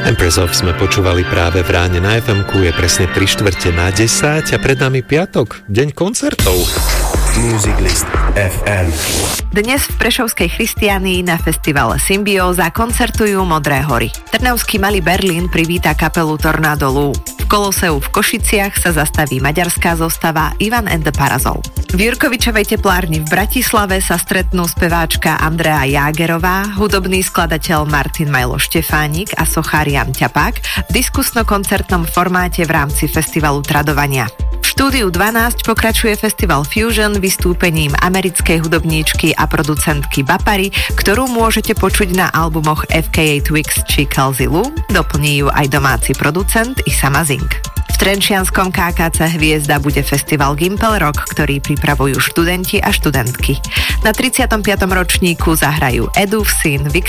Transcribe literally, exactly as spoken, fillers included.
Empress of sme počúvali práve v ráne na ef emku, je presne tri štvrte na desať a pred nami piatok, deň koncertov. Music List ef em. Dnes v prešovskej Christianii na festivale Symbióza koncertujú Modré hory. Trnavský Malý Berlín privíta kapelu Tornado Lou. V Koloseu v Košiciach sa zastaví maďarská zostava Ivan and the Parazol. V Jurkovičovej teplárni v Bratislave sa stretnú speváčka Andrea Jágerová, hudobný skladateľ Martin Majlo Štefánik a sochár Jan Ťapák v diskusno-koncertnom formáte v rámci festivalu Tradovania. V štúdiu dvanásť pokračuje festival Fusion vystúpením americkej hudobníčky a producentky Bapary, ktorú môžete počuť na albumoch ef ká á Twix či Kelsey Lou, doplní ju aj domáci producent Isama Zink. V trenčianskom ká ká cé Hviezda bude festival Gimpel Rock, ktorý pripravujú študenti a študentky. Na tridsiatom piatom ročníku zahrajú Edův syn,